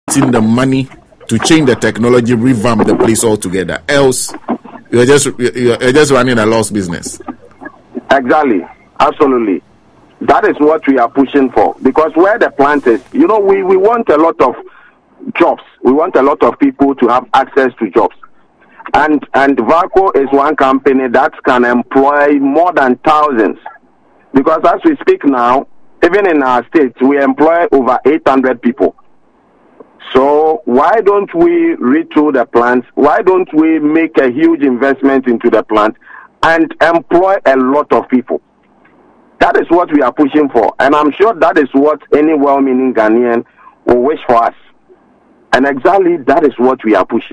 getting the money to change the technology, revamp the place altogether. Else, you're just running a lost business. Exactly. Absolutely. That is what we are pushing for. Because where the plant is, we want a lot of jobs. We want a lot of people to have access to jobs. And VALCO is one company that can employ more than thousands. Because as we speak now, even in our state, we employ over 800 people. So why don't we retool the plants? Why don't we make a huge investment into the plant and employ a lot of people? That is what we are pushing for. And I'm sure that is what any well-meaning Ghanaian will wish for us. And exactly that is what we are pushing.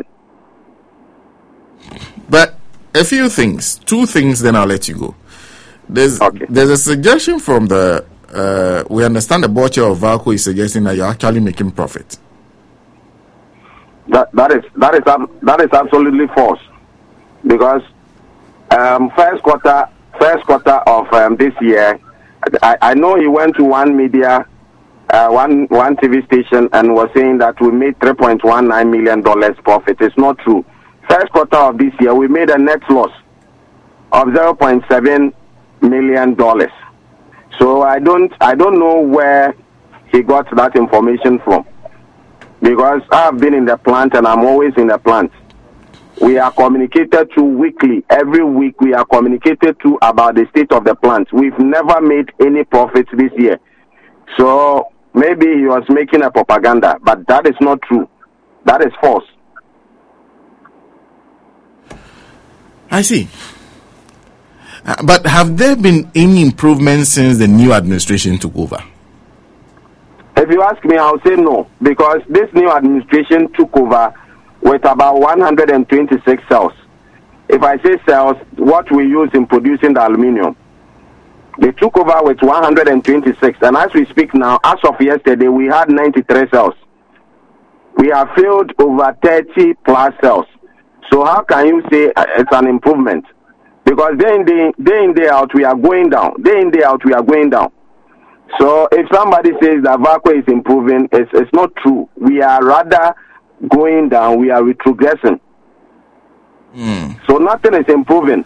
But a few things, 2 things, then I'll let you go. There's a suggestion from we understand the board chair of VALCO is suggesting that you're actually making profit. That is absolutely false, because first quarter of this year, I know he went to one media, one TV station, and was saying that we made $3.19 million profit. It's not true. First quarter of this year, we made a net loss of $0.7 million. So I don't know where he got that information from, because I've been in the plant and I'm always in the plant. We are communicated to weekly. Every week we are communicated to about the state of the plant. We've never made any profits this year. So maybe he was making a propaganda, but that is not true. That is false. I see. But have there been any improvements since the new administration took over? If you ask me, I'll say no, because this new administration took over with about 126 cells. If I say cells, what we use in producing the aluminium, they took over with 126. And as we speak now, as of yesterday, we had 93 cells. We have filled over 30 plus cells. So how can you say it's an improvement? Because day in, day out, we are going down. Day in, day out, we are going down. So if somebody says that VALCO is improving, it's not true. We are rather going down. We are retrogressing. So nothing is improving.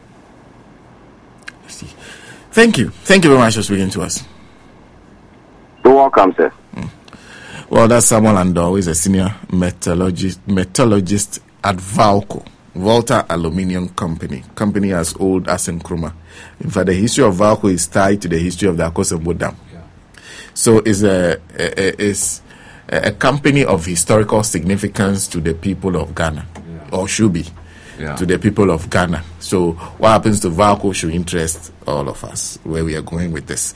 I see. Thank you. Thank you very much for speaking to us. You're welcome, sir. Well, that's Samuel Andor, who is a senior metallurgist at VALCO, Volta Aluminium company as old as Nkrumah. In fact, the history of VALCO is tied to the history of the Akosombo Dam. Yeah. So it's a company of historical significance to the people of Ghana, or should be, to the people of Ghana. So what happens to VALCO should interest all of us, where we are going with this.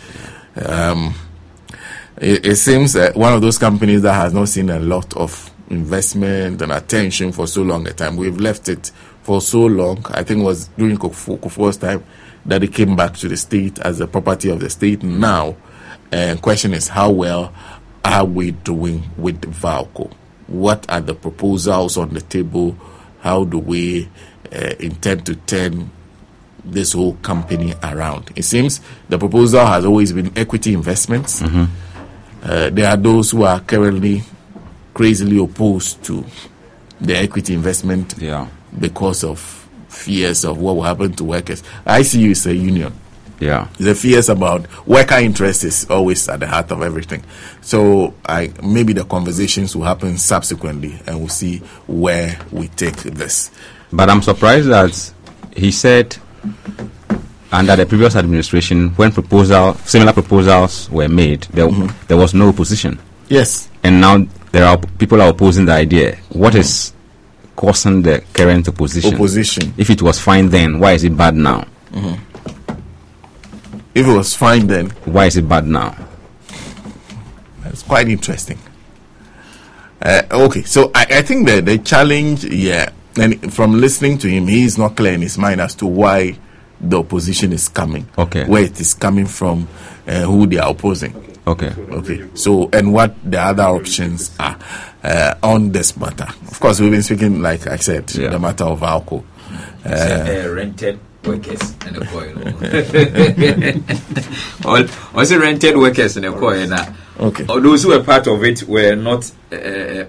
It seems that one of those companies that has not seen a lot of investment and attention for so long a time. We've left it for so long. I think it was during Kufuor's time that it came back to the state as a property of the state now. And question is, how well are we doing with VALCO? What are the proposals on the table? How do we intend to turn this whole company around? It seems the proposal has always been equity investments. There are those who are currently crazily opposed to the equity investment because of fears of what will happen to workers. ICU is a union. The fears about worker interest is always at the heart of everything. So maybe the conversations will happen subsequently and we'll see where we take this. But I'm surprised that he said under the previous administration, when similar proposals were made, there was no opposition. Yes. And now there are people are opposing the idea. What is causing the current opposition? If it was fine then, why is it bad now? If it was fine then, why is it bad now? That's quite interesting. Okay, so I think that the challenge, and from listening to him, he is not clear in his mind as to why the opposition is coming. Where it is coming from, who they are opposing. Okay. So, and what the other options are on this matter? Of course, we've been speaking, like I said, the matter of VALCO. Rented workers and a coin. Also, rented workers and a coin. Okay. Those who were part of it were not